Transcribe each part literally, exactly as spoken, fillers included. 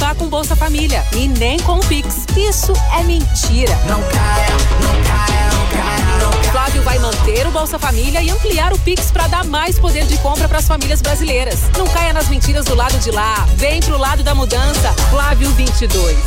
dá com Bolsa Família e nem com o Pix. Isso é mentira. Não caia, não caia, não caia, não caia. Flávio vai manter o Bolsa Família e ampliar o Pix para dar mais poder de compra para as famílias brasileiras. Não caia nas mentiras do lado de lá. Vem pro lado da mudança. Flávio vinte e dois.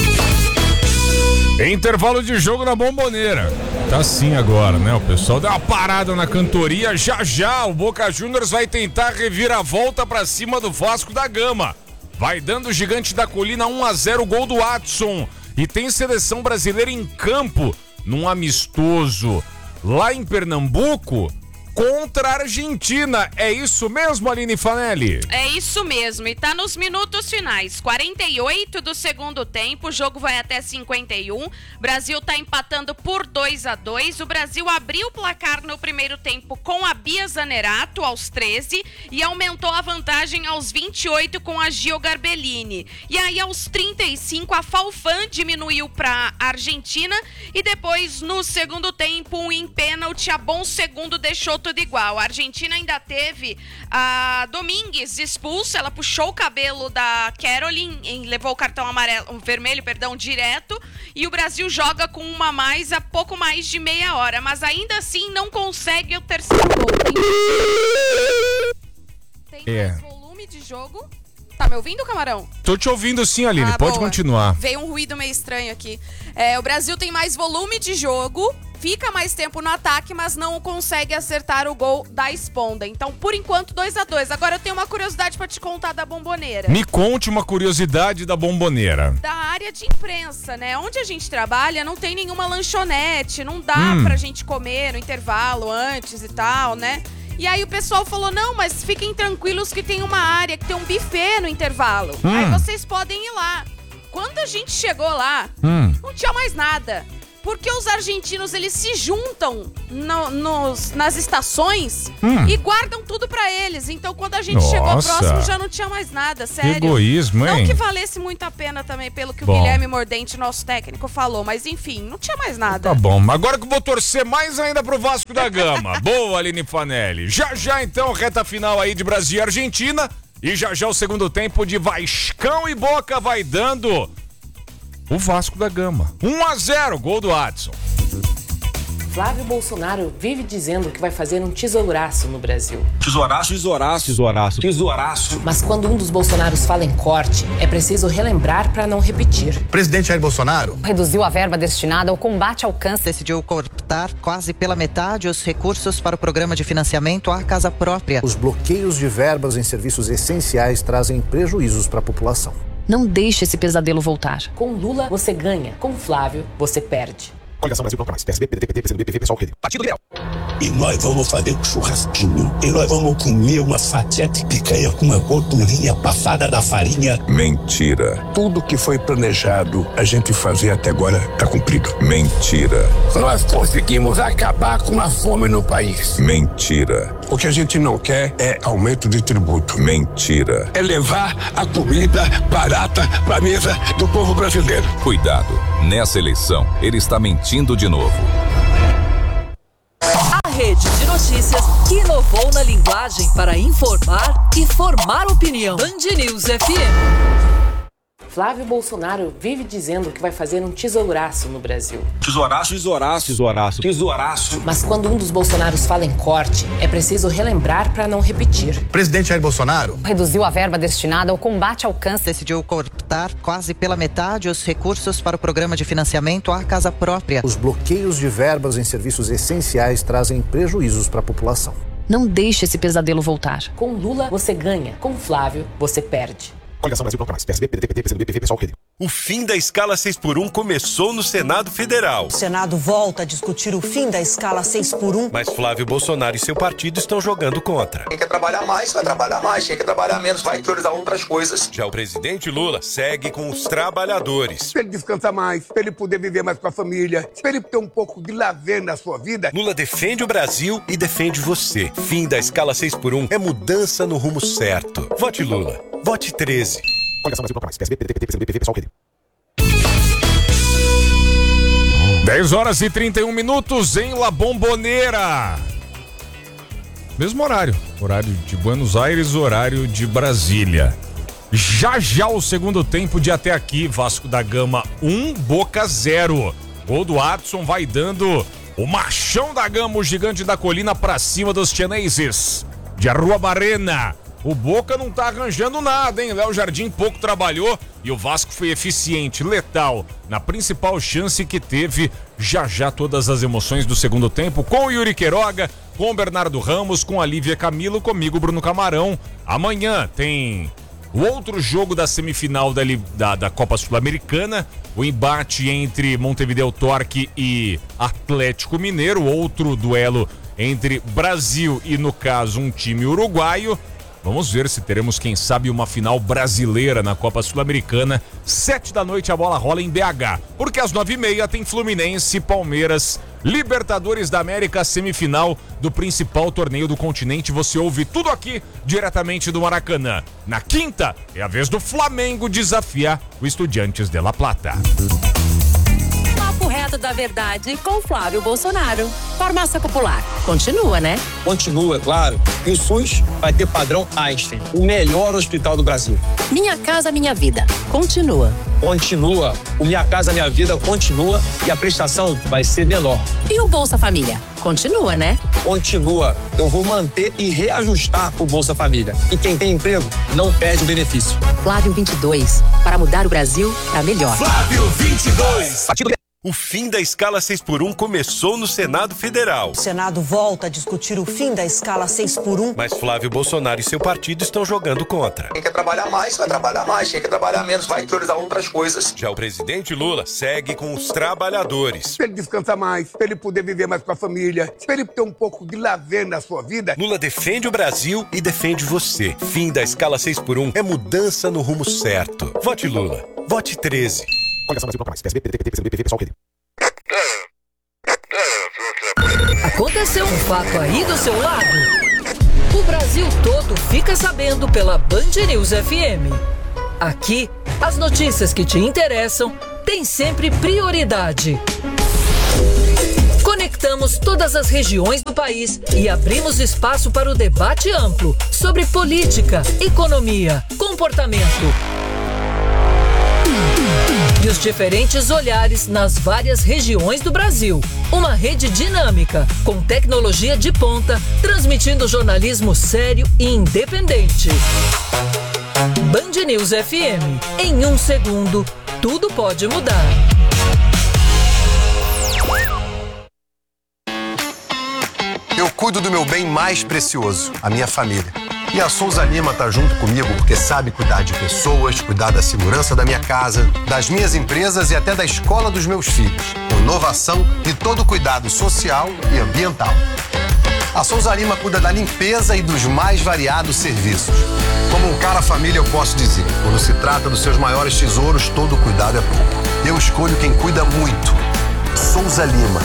Intervalo de jogo na Bomboneira. Tá assim agora, né? O pessoal deu uma parada na cantoria. Já já o Boca Juniors vai tentar reviravolta pra cima do Vasco da Gama. Vai dando o Gigante da Colina um a zero, gol do Watson. E tem seleção brasileira em campo num amistoso lá em Pernambuco contra a Argentina. É isso mesmo, Aline Fanelli? É isso mesmo, e tá nos minutos finais, quarenta e oito do segundo tempo, o jogo vai até cinquenta e um, Brasil tá empatando por dois a dois, o Brasil abriu o placar no primeiro tempo com a Bia Zanerato aos treze e aumentou a vantagem aos vinte e oito com a Gio Garbellini. E aí aos trinta e cinco a Falfan diminuiu pra Argentina e depois no segundo tempo um em pênalti, a bom segundo deixou tudo igual. A Argentina ainda teve a Domingues expulsa, ela puxou o cabelo da Caroline e levou o cartão amarelo, o vermelho, perdão, direto, e o Brasil joga com uma a mais há pouco mais de meia hora, mas ainda assim não consegue o terceiro gol. Tem, Tem é. mais volume de jogo. Tá me ouvindo, Camarão? Tô te ouvindo sim, Aline, ah, pode boa. continuar. Veio um ruído meio estranho aqui. É, o Brasil tem mais volume de jogo, fica mais tempo no ataque, mas não consegue acertar o gol da Esponda. Então, por enquanto, dois a dois. Agora eu tenho uma curiosidade pra te contar da Bomboneira. Me conte uma curiosidade da Bomboneira. Da área de imprensa, né? Onde a gente trabalha não tem nenhuma lanchonete, não dá hum. pra gente comer no intervalo antes e tal, né? E aí o pessoal falou, não, mas fiquem tranquilos que tem uma área, que tem um buffet no intervalo. Hum. Aí vocês podem ir lá. Quando a gente chegou lá, hum. não tinha mais nada. Porque os argentinos, eles se juntam no, nos, nas estações hum. e guardam tudo pra eles. Então, quando a gente Nossa. chegou próximo, já não tinha mais nada, sério. Que egoísmo, hein? Não que valesse muito a pena também, pelo que bom. o Guilherme Mordente, nosso técnico, falou. Mas, enfim, não tinha mais nada. Tá bom, agora que eu vou torcer mais ainda pro Vasco da Gama. Boa, Aline Fanelli. Já já, então, reta final aí de Brasil e Argentina. E já já o segundo tempo de Vascão e Boca vai dando o Vasco da Gama. um a zero, gol do Adson. Flávio Bolsonaro vive dizendo que vai fazer um tesouraço no Brasil. Tesouraço, tesouraço, tesouraço, tesouraço. Mas quando um dos Bolsonaros fala em corte, é preciso relembrar para não repetir. Presidente Jair Bolsonaro reduziu a verba destinada ao combate ao câncer. Decidiu cortar quase pela metade os recursos para o programa de financiamento à casa própria. Os bloqueios de verbas em serviços essenciais trazem prejuízos para a população. Não deixe esse pesadelo voltar. Com Lula, você ganha. Com Flávio, você perde. Coligação Brasil Proclamais. P S B, P D T, P T, P C do B, P V, Pessoal, Rede. Partido Liberal. E nós vamos fazer um churrasquinho. E nós vamos comer uma fatia de picanha com uma gordurinha passada da farinha. Mentira. Tudo que foi planejado a gente fazer até agora tá cumprido. Mentira. Nós conseguimos acabar com a fome no país. Mentira. O que a gente não quer é aumento de tributo. Mentira. É levar a comida barata pra mesa do povo brasileiro. Cuidado. Nessa eleição, ele está mentindo de novo. A rede de notícias que inovou na linguagem para informar e formar opinião. Band News F M. Flávio Bolsonaro vive dizendo que vai fazer um tesouraço no Brasil. Tesouraço, tesouraço, tesouraço, tesouraço. Mas quando um dos Bolsonaros fala em corte, é preciso relembrar para não repetir. Presidente Jair Bolsonaro reduziu a verba destinada ao combate ao câncer. Decidiu cortar quase pela metade os recursos para o programa de financiamento à casa própria. Os bloqueios de verbas em serviços essenciais trazem prejuízos para a população. Não deixe esse pesadelo voltar. Com Lula, você ganha. Com Flávio, você perde. Coligação Brasil Proclamais. P S B, P D T, P T, P C do B, P V, Pessoal, Rede. O fim da escala seis por um começou no Senado Federal. O Senado volta a discutir o fim da escala seis por um. Mas Flávio Bolsonaro e seu partido estão jogando contra. Quem quer trabalhar mais, vai trabalhar mais. Quem quer trabalhar menos, vai priorizar outras coisas. Já o presidente Lula segue com os trabalhadores. Pra ele descansar mais, pra ele poder viver mais com a família, pra ele ter um pouco de lazer na sua vida. Lula defende o Brasil e defende você. Fim da escala seis por um é mudança no rumo certo. Vote Lula. Vote treze. Coligação Brasil Proclamais. P S B, P D T, P T, P C do B, P V, Pessoal, Rede. dez horas e trinta e um minutos em La Bomboneira. Mesmo horário. Horário de Buenos Aires, horário de Brasília. Já já o segundo tempo de até aqui, Vasco da Gama um, Boca zero. Gol do Adson vai dando o machão da Gama, o gigante da colina, pra cima dos chineses de Rua Barrena. O Boca não tá arranjando nada, hein? Léo Jardim pouco trabalhou e o Vasco foi eficiente, letal, na principal chance que teve. Já já todas as emoções do segundo tempo com o Yuri Queiroga, com o Bernardo Ramos, com a Lívia Camilo, comigo Bruno Camarão. Amanhã tem o outro jogo da semifinal da, da, da Copa Sul-Americana, o embate entre Montevideo Torque e Atlético Mineiro, outro duelo entre Brasil e, no caso, um time uruguaio. Vamos ver se teremos, quem sabe, uma final brasileira na Copa Sul-Americana. Sete da noite a bola rola em B H, porque às nove e meia tem Fluminense e Palmeiras, Libertadores da América, semifinal do principal torneio do continente. Você ouve tudo aqui diretamente do Maracanã. Na quinta é a vez do Flamengo desafiar o Estudiantes de La Plata. Papo reto da verdade com Flávio Bolsonaro. Farmácia Popular. Continua, né? Continua, é claro. E o SUS vai ter padrão Einstein, o melhor hospital do Brasil. Minha Casa Minha Vida. Continua. Continua. O Minha Casa Minha Vida continua e a prestação vai ser menor. E o Bolsa Família? Continua, né? Continua. Eu vou manter e reajustar o Bolsa Família. E quem tem emprego não perde o benefício. Flávio vinte e dois. Para mudar o Brasil para melhor. Flávio vinte e dois. O fim da escala seis por um começou no Senado Federal. O Senado volta a discutir o fim da escala seis por um. Mas Flávio Bolsonaro e seu partido estão jogando contra. Quem quer trabalhar mais, vai trabalhar mais. Quem quer trabalhar menos, vai priorizar outras coisas. Já o presidente Lula segue com os trabalhadores. Pra ele descansar mais, pra ele poder viver mais com a família, pra ele ter um pouco de lazer na sua vida. Lula defende o Brasil e defende você. Fim da escala seis por um é mudança no rumo certo. Vote Lula. Vote treze. Aconteceu um fato aí do seu lado? O Brasil todo fica sabendo pela Band News F M. Aqui, as notícias que te interessam têm sempre prioridade. Conectamos todas as regiões do país e abrimos espaço para o debate amplo sobre política, economia, comportamento e os diferentes olhares nas várias regiões do Brasil. Uma rede dinâmica, com tecnologia de ponta, transmitindo jornalismo sério e independente. Band News F M. Em um segundo, tudo pode mudar. Eu cuido do meu bem mais precioso, a minha família. E a Souza Lima tá junto comigo porque sabe cuidar de pessoas, cuidar da segurança da minha casa, das minhas empresas e até da escola dos meus filhos. Com inovação e todo cuidado social e ambiental. A Souza Lima cuida da limpeza e dos mais variados serviços. Como um cara família, eu posso dizer, quando se trata dos seus maiores tesouros, todo cuidado é pouco. Eu escolho quem cuida muito. Souza Lima.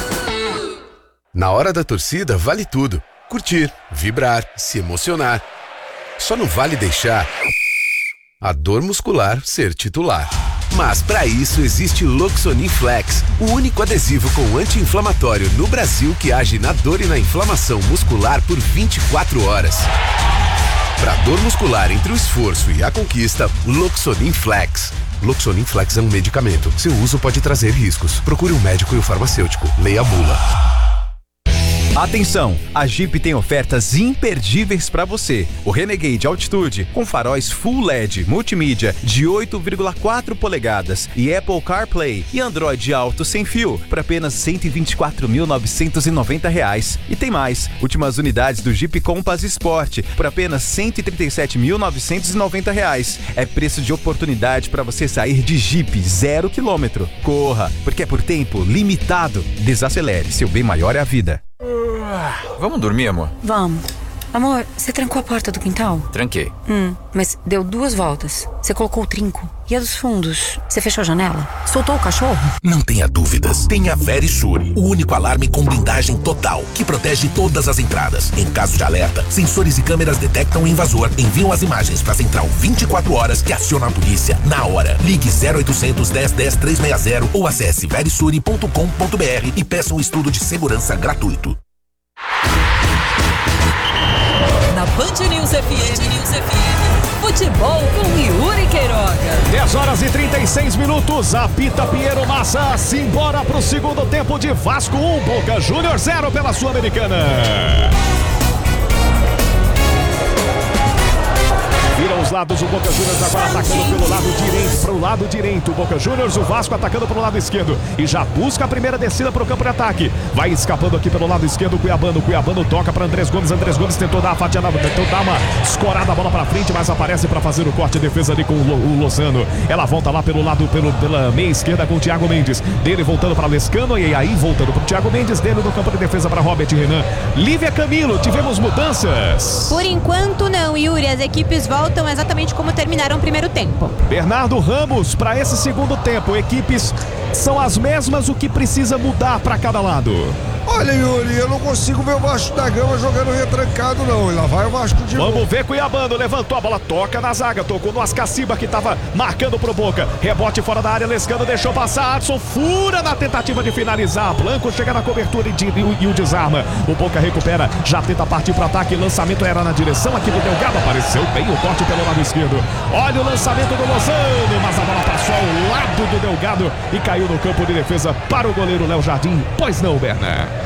Na hora da torcida, vale tudo. Curtir, vibrar, se emocionar. Só não vale deixar a dor muscular ser titular. Mas para isso existe Loxonin Flex, o único adesivo com anti-inflamatório no Brasil que age na dor e na inflamação muscular por vinte e quatro horas. Para dor muscular entre o esforço e a conquista, Loxonin Flex. Loxonin Flex é um medicamento. Seu uso pode trazer riscos. Procure um médico e o farmacêutico. Leia a bula. Atenção, a Jeep tem ofertas imperdíveis para você. O Renegade Altitude com faróis Full L E D multimídia de oito vírgula quatro polegadas e Apple CarPlay e Android Auto sem fio por apenas cento e vinte e quatro mil novecentos e noventa reais. E tem mais, últimas unidades do Jeep Compass Sport por apenas cento e trinta e sete mil novecentos e noventa reais. É preço de oportunidade para você sair de Jeep zero quilômetro. Corra, porque é por tempo limitado. Desacelere, seu bem maior é a vida. Vamos dormir, amor? Vamos. Amor, você trancou a porta do quintal? Tranquei. Hum, mas deu duas voltas. Você colocou o trinco. E a dos fundos? Você fechou a janela? Soltou o cachorro? Não tenha dúvidas. Tem a Verisure, o único alarme com blindagem total, que protege todas as entradas. Em caso de alerta, sensores e câmeras detectam o invasor, enviam as imagens para a central vinte e quatro horas que aciona a polícia na hora. Ligue zero oitocentos, dez, dez, trezentos e sessenta ou acesse verisure ponto com ponto br e peça um estudo de segurança gratuito. Na na Band News F M. News F M. Futebol com Yuri Queiroga. dez horas e trinta e seis minutos. Apita Piero Massa. Simbora pro segundo tempo de Vasco um, Boca Juniors zero pela Sul-Americana. Vira os lados, o Boca Juniors agora atacando pelo lado direito, pro lado direito, o Boca Juniors, o Vasco atacando pelo lado esquerdo e já busca a primeira descida pro campo de ataque. Vai escapando aqui pelo lado esquerdo o Cuiabano, o Cuiabano toca para Andrés Gomes, Andrés Gomes tentou dar a fatiada, tentou dar uma escorada a bola pra frente, mas aparece para fazer o corte de defesa ali com o Lozano. Ela volta lá pelo lado, pelo, pela meia esquerda com o Thiago Mendes, dele voltando para Lescano e aí voltando pro Thiago Mendes, dele no campo de defesa para Robert Renan. Lívia Camilo, tivemos mudanças? Por enquanto não, Yuri, as equipes voltam voltam exatamente como terminaram o primeiro tempo. Bernardo Ramos, para esse segundo tempo, equipes são as mesmas, o que precisa mudar para cada lado? Olha, Yuri, eu não consigo ver o Vasco da Gama jogando retrancado, não. E lá vai o Vasco de novo. Vamos ver, Cuiabano levantou a bola, toca na zaga, tocou no Ascaciba que estava marcando pro Boca. Rebote fora da área, Lescano deixou passar, Adson fura na tentativa de finalizar. Blanco chega na cobertura e, de, e, e o desarma. O Boca recupera, já tenta partir pro ataque. Lançamento era na direção aqui do Delgado, apareceu bem o corte pelo lado esquerdo. Olha o lançamento do Lozano, mas a bola passou ao lado do Delgado e caiu no campo de defesa para o goleiro Léo Jardim. Pois não, Bernardo?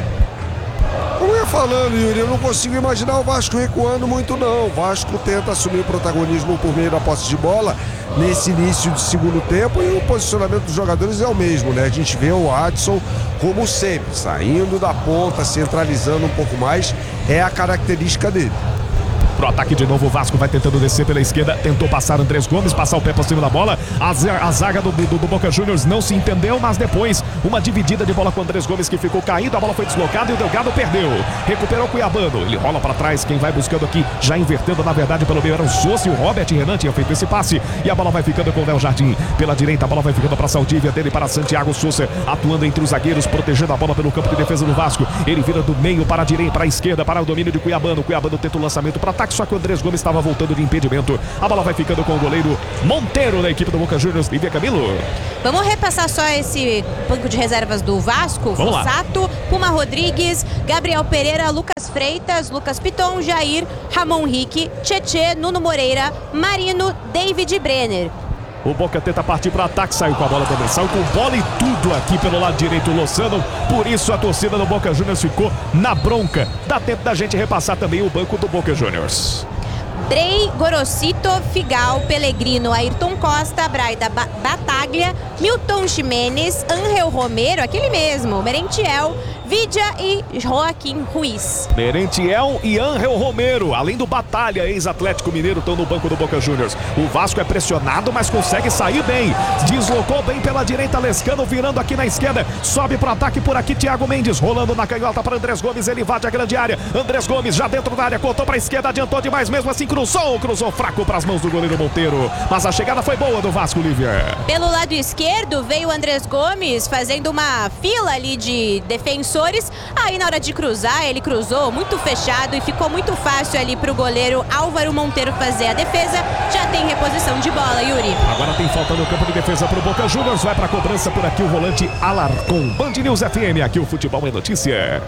Como eu ia falando, Yuri, eu não consigo imaginar o Vasco recuando muito, não. O Vasco tenta assumir o protagonismo por meio da posse de bola nesse início de segundo tempo e o posicionamento dos jogadores é o mesmo, né? A gente vê o Adson, como sempre, saindo da ponta, centralizando um pouco mais, é a característica dele. Pro ataque de novo, o Vasco vai tentando descer pela esquerda, tentou passar Andrés Gomes, passar o pé por cima da bola, a, a zaga do, do, do Boca Juniors não se entendeu, mas depois uma dividida de bola com o Andrés Gomes que ficou caído, a bola foi deslocada e o Delgado perdeu, recuperou o Cuiabano, ele rola para trás, quem vai buscando aqui, já invertendo na verdade pelo meio era o Souza e o Robert Renan tinha feito esse passe e a bola vai ficando com o Léo Jardim, pela direita a bola vai ficando para Saldívia, dele para Santiago Souza, atuando entre os zagueiros, protegendo a bola pelo campo de defesa do Vasco, ele vira do meio para a direita, para a esquerda, para o domínio de Cuiabano, Cuiabano tenta o lançamento para ataque, só que o Andrés Gomes estava voltando de impedimento. A bola vai ficando com o goleiro Monteiro da equipe do Boca Juniors. Lívia Camilo. Vamos repassar só esse banco de reservas do Vasco. Vamos lá. Sato, Puma Rodrigues, Gabriel Pereira, Lucas Freitas, Lucas Piton, Jair, Ramon Rique, Tchê, Nuno Moreira, Marino, David Brenner. O Boca tenta partir para o ataque, saiu com a bola também, saiu com bola e tudo aqui pelo lado direito, o Lozano. Por isso a torcida do Boca Juniors ficou na bronca. Dá tempo da gente repassar também o banco do Boca Juniors. Drey, Gorosito, Figal, Pellegrino, Ayrton Costa, Braida ba Bataglia, Milton Ximenes, Angel Romero, aquele mesmo, Merentiel, Vidia e Joaquim Ruiz. Merentiel e Angel Romero, além do Batalha, ex-Atlético Mineiro, estão no banco do Boca Juniors. O Vasco é pressionado, mas consegue sair bem. Deslocou bem pela direita, Lescano virando aqui na esquerda. Sobe para o ataque por aqui, Thiago Mendes, rolando na canhota para Andrés Gomes, ele invade a grande área. Andrés Gomes já dentro da área, cortou para a esquerda, adiantou demais, mesmo assim cruzou, cruzou fraco para as mãos do goleiro Monteiro. Mas a chegada foi boa do Vasco, Lívia. Pelo lado esquerdo veio o Andrés Gomes fazendo uma fila ali de defensores. Aí na hora de cruzar, ele cruzou muito fechado e ficou muito fácil ali pro goleiro Álvaro Monteiro fazer a defesa. Já tem reposição de bola, Yuri. Agora tem falta no campo de defesa pro Boca Juniors. Vai pra cobrança por aqui o volante Alarcon. Band News F M, aqui o futebol é notícia.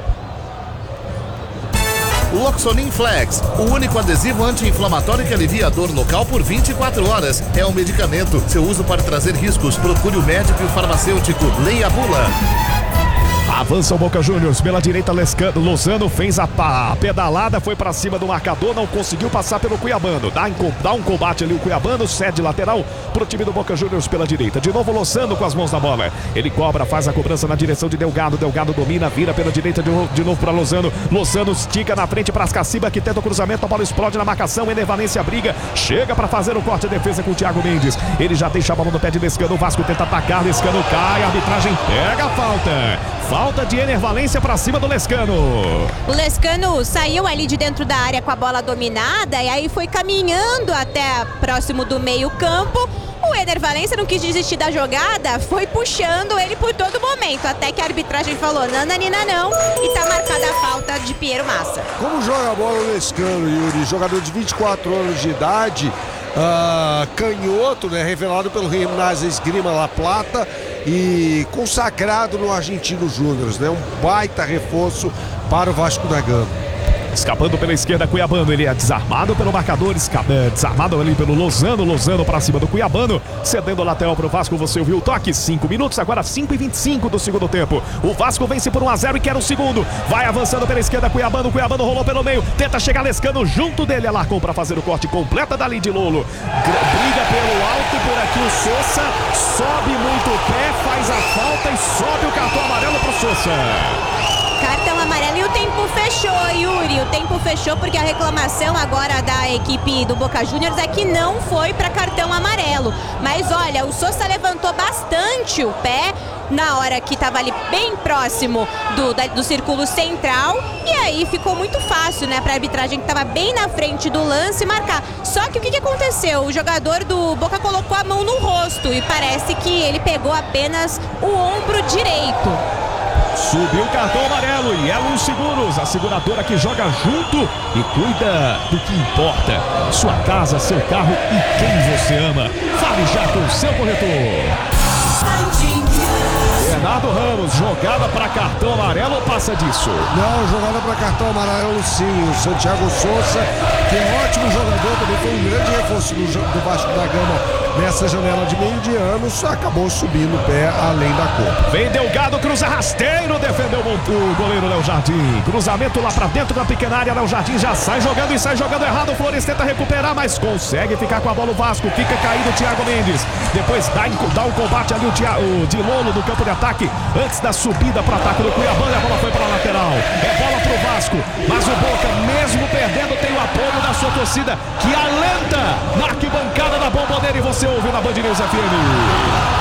Loxonin Flex, o único adesivo anti-inflamatório que alivia a dor local por vinte e quatro horas. É um medicamento. Seu uso pode trazer riscos. Procure o médico e o farmacêutico. Leia a bula. Avança o Boca Juniors pela direita, Lescano, Lozano fez a, a pedalada, foi para cima do marcador, não conseguiu passar pelo Cuiabano. Dá, dá um combate ali o Cuiabano, cede lateral pro time do Boca Juniors pela direita. De novo Lozano com as mãos na bola. Ele cobra, faz a cobrança na direção de Delgado. Delgado domina, vira pela direita de novo, de novo para Lozano. Lozano estica na frente para Ascaciba que tenta o cruzamento, a bola explode na marcação, Enervalência briga, chega para fazer o corte de defesa com o Thiago Mendes. Ele já deixa a bola no pé de Lescano, o Vasco tenta atacar, Lescano cai, a arbitragem pega a falta. Falta de Enervalência para cima do Lescano. O Lescano saiu ali de dentro da área com a bola dominada e aí foi caminhando até próximo do meio campo. O Enervalência não quis desistir da jogada, foi puxando ele por todo momento, até que a arbitragem falou nananina não e tá marcada a falta de Piero Massa. Como joga a bola o Lescano, Yuri? Jogador de vinte e quatro anos de idade, uh, canhoto, né? Revelado pelo Gimnasia Esgrima La Plata e consagrado no Argentino Júnior, né? Um baita reforço para o Vasco da Gama. Escapando pela esquerda, Cuiabano. Ele é desarmado pelo marcador, escapa, desarmado ali pelo Lozano. Lozano pra cima do Cuiabano, cedendo lateral pro Vasco. Você ouviu o toque, cinco minutos, agora cinco e vinte e cinco do segundo tempo. O Vasco vence por um a zero e quer o segundo. Vai avançando pela esquerda, Cuiabano. Cuiabano rolou pelo meio, tenta chegar Lescano junto dele. Alarcou pra fazer o corte, completa dali de Lolo. Briga pelo alto, por aqui o Sousa sobe muito o pé, faz a falta e sobe o cartão amarelo pro Sousa. Cartão amarelo e o tempo fechou, Yuri. O tempo fechou porque a reclamação agora da equipe do Boca Juniors é que não foi para cartão amarelo. Mas olha, o Sousa levantou bastante o pé na hora que estava ali bem próximo do, da, do círculo central. E aí ficou muito fácil, né, para a arbitragem que estava bem na frente do lance marcar. Só que o que, que aconteceu? O jogador do Boca colocou a mão no rosto e parece que ele pegou apenas o ombro direito. Subiu o cartão amarelo e Elo Seguros, a seguradora que joga junto e cuida do que importa. Sua casa, seu carro e quem você ama. Fale já com o seu corretor. Bernardo Ramos, jogada para cartão amarelo ou passa disso? Não, jogada para cartão amarelo sim. O Santiago Sousa, que é um ótimo jogador, também foi um grande reforço do, do Vasco da Gama nessa janela de meio de ano, só acabou subindo o pé além da cor. Vem Delgado, cruza rasteiro, defendeu o goleiro Léo Jardim. Cruzamento lá pra dentro da pequena área, Léo Jardim já sai jogando e sai jogando errado. O Flores tenta recuperar, mas consegue ficar com a bola o Vasco. Fica caído o Thiago Mendes. Depois dá, dá um combate ali o, Tia, o Di Lolo no campo de ataque, antes da subida para ataque do Cuiabá. E a bola foi para a lateral. É bola pro Vasco, mas o Boca, mesmo perdendo, tem o apoio da sua torcida, que alenta na arquibancada da Bomboneira. E você ouve na Band News F M.